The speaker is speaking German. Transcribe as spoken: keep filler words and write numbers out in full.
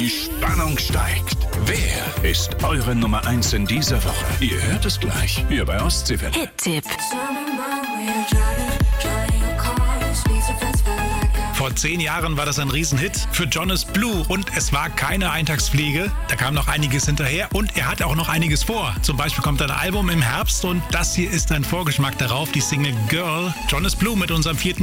Die Spannung steigt. Wer ist eure Nummer eins in dieser Woche? Ihr hört es gleich hier bei Ostseewelle. Hit-Tipp. Vor zehn Jahren war das ein Riesenhit für Jonas Blue und es war keine Eintagsfliege. Da kam noch einiges hinterher und er hat auch noch einiges vor. Zum Beispiel kommt ein Album im Herbst und das hier ist ein Vorgeschmack darauf, die Single Girl. Jonas Blue mit unserem vierten